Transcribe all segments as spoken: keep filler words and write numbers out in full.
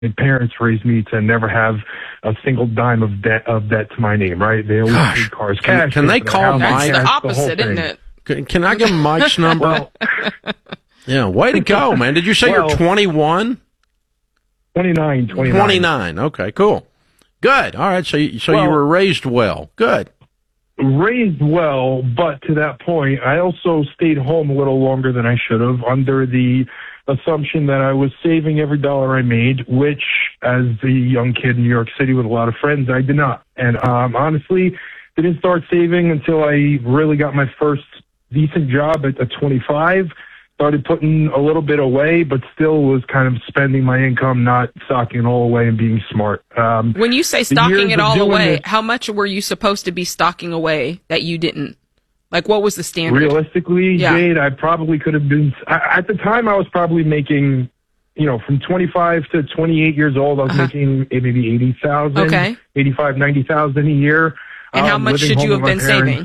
parents raised me to never have a single dime of debt of debt to my name, right? They always Gosh, paid cars can, cash. can they call That's Mike? the That's the opposite, whole isn't thing. it? Can, can I give Mike's number? Well, yeah, way to go, man. Did you say Well, you're twenty-one? twenty-nine, twenty-nine. twenty-nine. Okay, cool. Good. All right, so, you, so Well, you were raised well. Good. Raised well, but to that point, I also stayed home a little longer than I should have under the assumption that I was saving every dollar I made, which, as a young kid in New York City with a lot of friends, I did not. And um, honestly, didn't start saving until I really got my first decent job at, at twenty-five. Started putting a little bit away, but still was kind of spending my income, not stocking it all away and being smart. Um, When you say the stocking years it of all doing away, this- how much were you supposed to be stocking away that you didn't? Like, what was the standard? Realistically, Yeah. Jade, I probably could have been. I, at the time, I was probably making, you know, from twenty-five to twenty-eight years old, I was Uh-huh. making maybe eighty thousand, Okay. eighty-five, ninety thousand a year. And how Um, much living should home you have with been my parents, saving?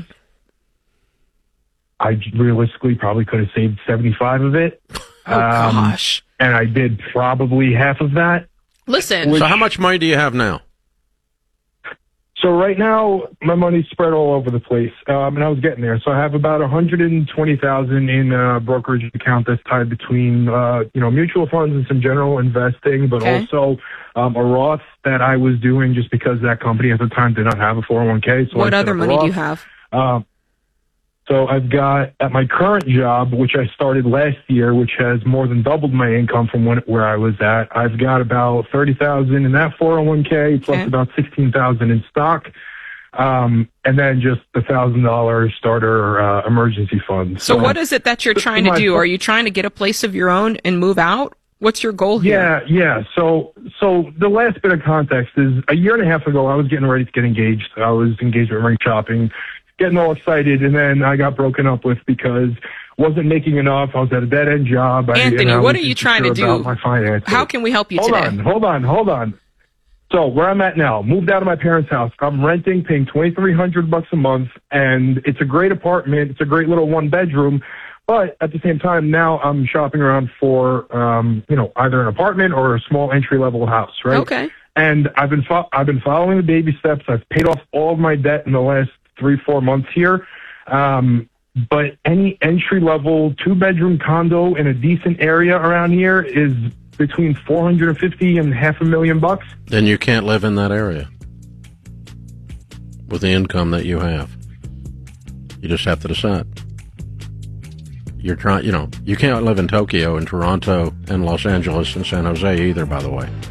I realistically probably could have saved seventy-five of it. Oh, Um, gosh. And I did probably half of that. Listen, which- So how much money do you have now? So right now, my money's spread all over the place, um, and I was getting there. So I have about one hundred twenty thousand in a brokerage account that's tied between, uh, you know, mutual funds and some general investing, but Okay. also um, a Roth that I was doing just because that company at the time did not have a four oh one k. So what I set other up a money do you Roth. have? Um, so I've got at my current job, which I started last year, which has more than doubled my income from when, where I was at. I've got about thirty thousand in that four oh one k, plus Okay. about sixteen thousand in stock, um, and then just the thousand dollar starter uh, emergency fund. So what is it that you're trying to my- do? Are you trying to get a place of your own and move out? What's your goal here? Yeah, yeah. So, so the last bit of context is a year and a half ago, I was getting ready to get engaged. I was engagement ring shopping, getting all excited, and then I got broken up with because wasn't making enough. I was at a dead end job. I, Anthony, and I what was are you trying to insecure do? about my finances. How can we help you hold today? on, hold on, hold on. So where I'm at now, moved out of my parents' house. I'm renting, paying twenty-three hundred bucks a month, and it's a great apartment. It's a great little one bedroom. But at the same time, now I'm shopping around for, um, you know, either an apartment or a small entry level house, right? Okay. And I've been fo- I've been following the baby steps. I've paid off all of my debt in the last three four months here. Um, but any entry level two bedroom condo in a decent area around here is between four hundred and fifty and half a million bucks. Then you can't live in that area with the income that you have. You just have to decide. You're trying, you know, you can't live in Tokyo and Toronto and Los Angeles and San Jose either, by the way.